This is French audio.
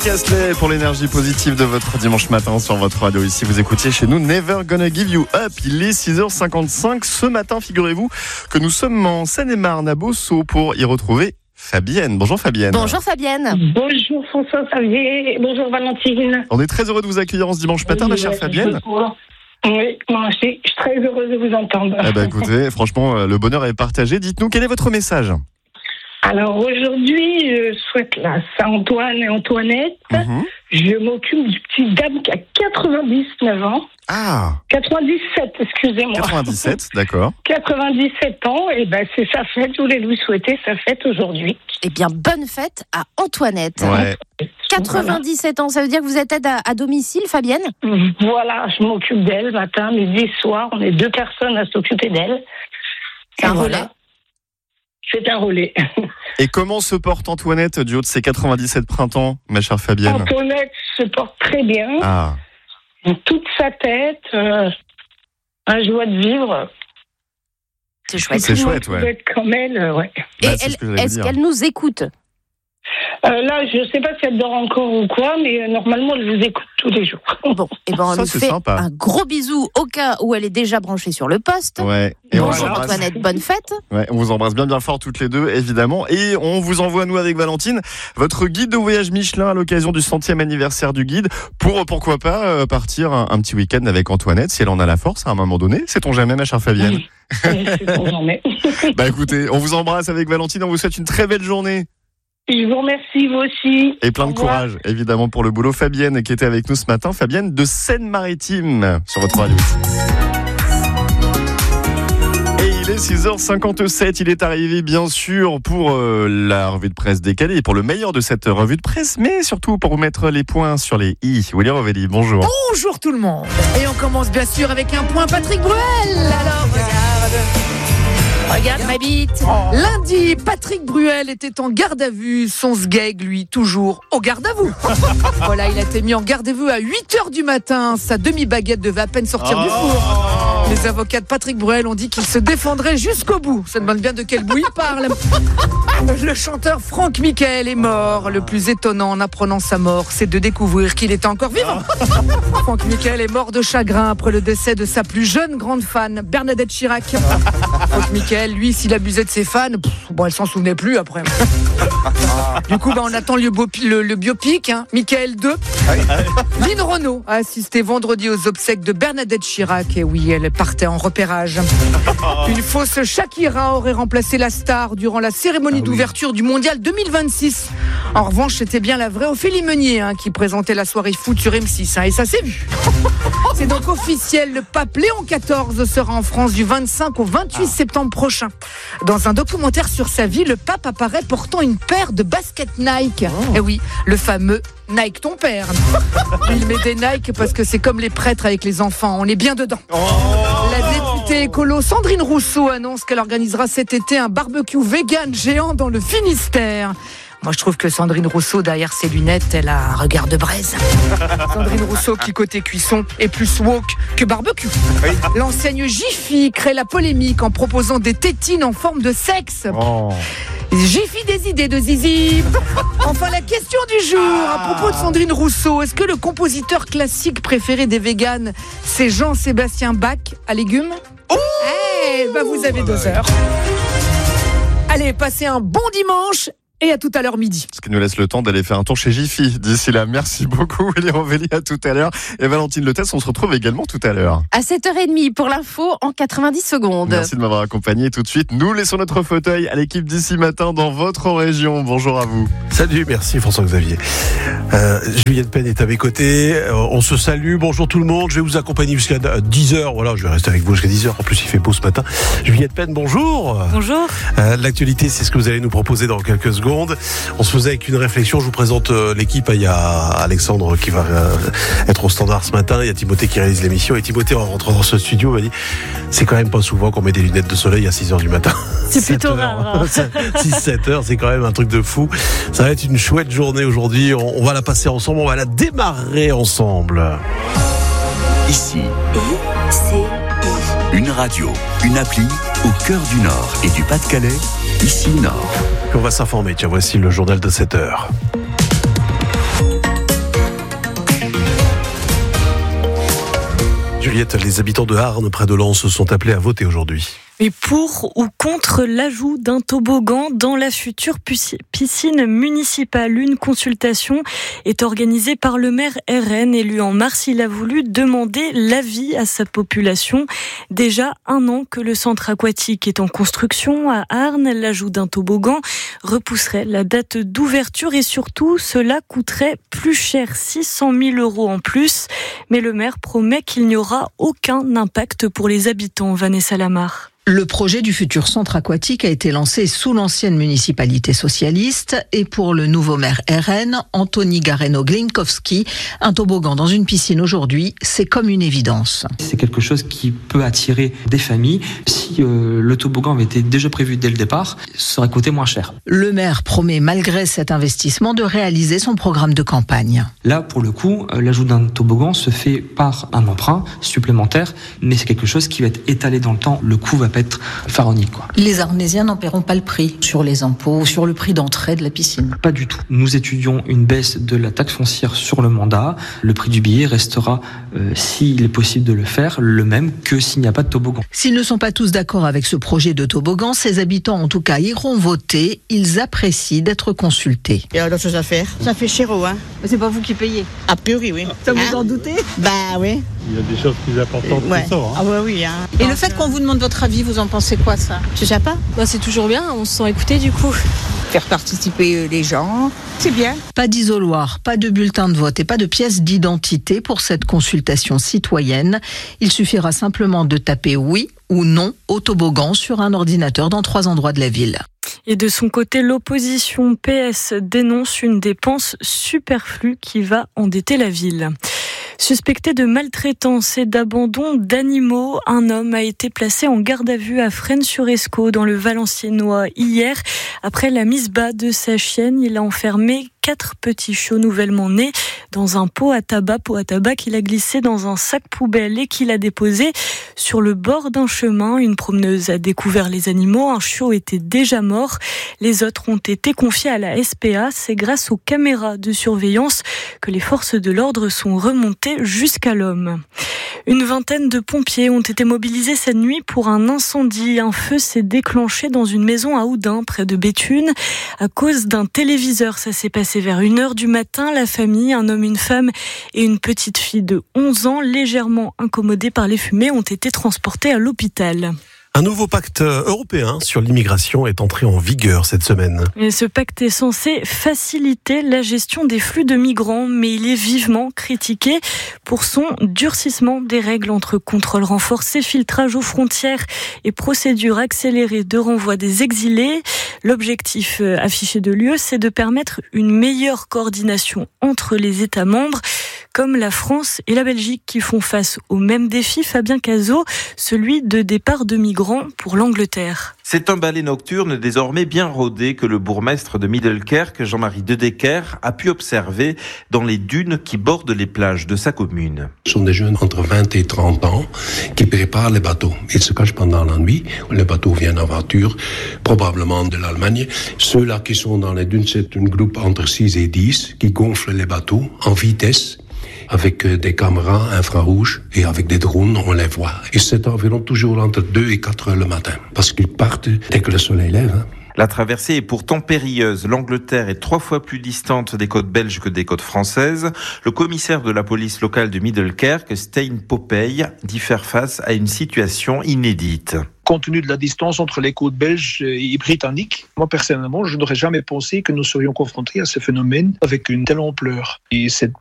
Rick Astley pour l'énergie positive de votre dimanche matin sur votre radio. Ici, vous écoutiez chez nous Never Gonna Give You Up. Il est 6h55. Ce matin, figurez-vous que nous sommes en Seine-et-Marne à Beauceau pour y retrouver Fabienne. Bonjour Fabienne. Bonjour Fabienne. Bonjour François-Xavier. Bonjour Valentine. On est très heureux de vous accueillir en ce dimanche matin, ma chère Fabienne. Oui, moi aussi, je suis très heureuse de vous entendre. Eh ben, écoutez, franchement, le bonheur est partagé. Dites-nous, quel est votre message ? Alors aujourd'hui, je souhaite la Saint-Antoine et Antoinette. Je m'occupe du petit dame qui a 99 ans. Ah 97, excusez-moi. 97, d'accord. 97 ans, et ben c'est sa fête. Je voulais lui souhaiter sa fête aujourd'hui. Eh bien, bonne fête à Antoinette. Ouais. 97 ans, ça veut dire que vous êtes aide à domicile, Fabienne ? Voilà, je m'occupe d'elle matin, midi, soir. On est 2 personnes à s'occuper d'elle. C'est un relais. C'est un relais. Et comment se porte Antoinette du haut de ses 97 printemps, ma chère Fabienne ? Antoinette se porte très bien. Ah, Toute sa tête, un joie de vivre. C'est chouette. C'est chouette, ouais. Être comme elle, ouais. Et Bah, c'est ce que j'allais est-ce dire. qu'elle nous écoute ? Là, je ne sais pas si elle dort encore ou quoi, mais normalement, elle vous écoute tous les jours. Bon, et ben on Ça, lui c'est fait sympa. un gros bisou au cas où elle est déjà branchée sur le poste. ouais. Et on vous Bonjour embrasse. Antoinette, bonne fête. Ouais, on vous embrasse bien fort toutes les deux, évidemment. Et on vous envoie, nous, avec Valentine, votre guide de voyage Michelin à l'occasion du 100e anniversaire du guide pour, pourquoi pas, partir un petit week-end avec Antoinette, si elle en a la force à un moment donné. Sait-on jamais, ma chère Fabienne ? C'est bon, j'en ai. Bah écoutez, on vous embrasse avec Valentine, on vous souhaite une très belle journée. Je vous remercie, vous aussi. Et plein de Au revoir. courage, évidemment, pour le boulot. Fabienne, qui était avec nous ce matin. Fabienne de Seine-Maritime, sur votre radio. Et il est 6h57. Il est arrivé, bien sûr, pour la revue de presse décalée, pour le meilleur de cette revue de presse, mais surtout pour mettre les points sur les i. Willy Rovelli, bonjour. Bonjour tout le monde. Et on commence bien sûr avec un point Patrick Bruel. Alors regarde ma bite. Lundi, Patrick Bruel était en garde à vue. Son sgeg, lui, toujours au garde à vous. Voilà, il a été mis en garde à vue à 8h du matin. Sa demi-baguette devait à peine sortir du four. Les avocats de Patrick Bruel ont dit qu'il se défendrait jusqu'au bout. Ça demande bien de quel bout il parle. Le chanteur Franck Michael est mort. Le plus étonnant en apprenant sa mort, c'est de découvrir qu'il était encore vivant. Franck Michael est mort de chagrin après le décès de sa plus jeune grande fan, Bernadette Chirac. Franck Michael, lui, s'il abusait de ses fans, elle s'en souvenait plus après. Du coup, on attend le biopic, hein, Michael 2. Lynn Renaud a assisté vendredi aux obsèques de Bernadette Chirac. Et oui, elle partait en repérage. Une fausse Shakira aurait remplacé la star durant la cérémonie d'ouverture du Mondial 2026. En revanche, c'était bien la vraie Ophélie Meunier qui présentait la soirée foot sur M6. Et ça s'est vu. C'est donc officiel, le pape Léon XIV sera en France du 25 au 28 septembre prochain. Dans un documentaire sur sa vie, le pape apparaît portant une paire de baskets Nike. Et oui, le fameux Nike ton père. Il met des Nike parce que c'est comme les prêtres avec les enfants, on est bien dedans. La députée écolo Sandrine Rousseau annonce qu'elle organisera cet été un barbecue vegan géant dans le Finistère. Moi, je trouve que Sandrine Rousseau, derrière ses lunettes, elle a un regard de braise. Sandrine Rousseau, qui côté cuisson est plus woke que barbecue. L'enseigne Jiffy crée la polémique en proposant des tétines en forme de sexe. Jiffy des idées de zizi. Enfin, la question du jour à propos de Sandrine Rousseau. Est-ce que le compositeur classique préféré des véganes, c'est Jean-Sébastien Bach à légumes ? Vous avez 2 heures. Allez, passez un bon dimanche. Et à tout à l'heure midi. Ce qui nous laisse le temps d'aller faire un tour chez Jiffy. D'ici là, merci beaucoup, Willy Rovelli, à tout à l'heure. Et Valentine Letès, on se retrouve également tout à l'heure. À 7h30 pour l'info en 90 secondes. Merci de m'avoir accompagné. Tout de suite, nous laissons notre fauteuil à l'équipe d'ici matin dans votre région. Bonjour à vous. Salut, merci François-Xavier. Juliette Penn est à mes côtés. On se salue. Bonjour tout le monde. Je vais vous accompagner jusqu'à 10h. Voilà, je vais rester avec vous jusqu'à 10h. En plus, il fait beau ce matin. Juliette Penn, bonjour. Bonjour. L'actualité, c'est ce que vous allez nous proposer dans quelques secondes. On se faisait avec une réflexion. Je vous présente l'équipe. Il y a Alexandre qui va être au standard ce matin. Il y a Timothée qui réalise l'émission. Et Timothée, en rentrant dans ce studio, m'a dit c'est quand même pas souvent qu'on met des lunettes de soleil à 6h du matin. C'est plutôt rare. 6-7 heures, c'est quand même un truc de fou. Ça va être une chouette journée aujourd'hui. On va la passer ensemble. On va la démarrer ensemble. Ici, une radio, une appli au cœur du Nord et du Pas-de-Calais. Ici Nord. On va s'informer. Tiens, voici le journal de 7 heures. Juliette, les habitants de Arnes, près de Lens, sont appelés à voter aujourd'hui. Et pour ou contre l'ajout d'un toboggan dans la future piscine municipale, une consultation est organisée par le maire RN élu en mars. Il a voulu demander l'avis à sa population. Déjà 1 an que le centre aquatique est en construction à Arnes. L'ajout d'un toboggan repousserait la date d'ouverture et surtout cela coûterait plus cher, 600 000 € en plus. Mais le maire promet qu'il n'y aura aucun impact pour les habitants. Vanessa Lamar. Le projet du futur centre aquatique a été lancé sous l'ancienne municipalité socialiste et pour le nouveau maire RN, Anthony Gareno-Glinkowski, un toboggan dans une piscine aujourd'hui, c'est comme une évidence. C'est quelque chose qui peut attirer des familles. Si le toboggan avait été déjà prévu dès le départ, ça aurait coûté moins cher. Le maire promet malgré cet investissement de réaliser son programme de campagne. Là, pour le coup, l'ajout d'un toboggan se fait par un emprunt supplémentaire, mais c'est quelque chose qui va être étalé dans le temps. Le coût va être pharaonique, quoi. Les Arnésiens n'en paieront pas le prix sur les impôts, sur le prix d'entrée de la piscine. Pas du tout. Nous étudions une baisse de la taxe foncière sur le mandat. Le prix du billet restera, s'il est possible de le faire, le même que s'il n'y a pas de toboggan. S'ils ne sont pas tous d'accord avec ce projet de toboggan, ces habitants en tout cas iront voter. Ils apprécient d'être consultés. Il y a d'autres choses à faire. Ça fait cher, hein. C'est pas vous qui payez? A priori, oui. Ça vous en doutez? Bah oui. Il y a des choses plus importantes que ça. Ah oui. Hein. Et le fait qu'on vous demande votre avis, vous en pensez quoi, ça? Tu sais pas? C'est toujours bien, on se sent écouté du coup. Faire participer les gens, c'est bien. Pas d'isoloir, pas de bulletin de vote et pas de pièce d'identité pour cette consultation citoyenne. Il suffira simplement de taper oui ou non au toboggan sur un ordinateur dans 3 endroits de la ville. Et de son côté, l'opposition PS dénonce une dépense superflue qui va endetter la ville. Suspecté de maltraitance et d'abandon d'animaux, un homme a été placé en garde à vue à Fresnes-sur-Escaut dans le Valenciennois hier. Après la mise bas de sa chienne, il a enfermé 4 petits chiots nouvellement nés dans un pot à tabac qu'il a glissé dans un sac poubelle et qu'il a déposé sur le bord d'un chemin. Une promeneuse a découvert les animaux. Un chiot était déjà mort. Les autres ont été confiés à la SPA. C'est grâce aux caméras de surveillance que les forces de l'ordre sont remontées jusqu'à l'homme. Une vingtaine de pompiers ont été mobilisés cette nuit pour un incendie. Un feu s'est déclenché dans une maison à Oudin, près de Béthune, à cause d'un téléviseur. Ça s'est passé vers 1h du matin. La famille, un homme, une femme et une petite fille de 11 ans, légèrement incommodés par les fumées, ont été transportés à l'hôpital. Un nouveau pacte européen sur l'immigration est entré en vigueur cette semaine. Et ce pacte est censé faciliter la gestion des flux de migrants, mais il est vivement critiqué pour son durcissement des règles entre contrôles renforcés, filtrage aux frontières et procédures accélérées de renvoi des exilés. L'objectif affiché de l'UE, c'est de permettre une meilleure coordination entre les États membres, comme la France et la Belgique qui font face au même défi. Fabien Cazot, celui de départ de migrants pour l'Angleterre. C'est un balai nocturne désormais bien rodé que le bourgmestre de Middelkerk, Jean-Marie Dedecker, a pu observer dans les dunes qui bordent les plages de sa commune. Ce sont des jeunes entre 20 et 30 ans qui préparent les bateaux. Ils se cachent pendant la nuit. Les bateaux viennent en voiture, probablement de l'Allemagne. Ceux-là qui sont dans les dunes, c'est un groupe entre 6 et 10 qui gonflent les bateaux en vitesse, avec des caméras infrarouges et avec des drones, on les voit. Et c'est environ toujours entre 2 et 4 heures le matin, parce qu'ils partent dès que le soleil lève. La traversée est pourtant périlleuse. L'Angleterre est 3 fois plus distante des côtes belges que des côtes françaises. Le commissaire de la police locale de Middelkerk, Stein Popey, dit faire face à une situation inédite. Compte tenu de la distance entre les côtes belges et britanniques, moi personnellement, je n'aurais jamais pensé que nous serions confrontés à ce phénomène avec une telle ampleur. Et cette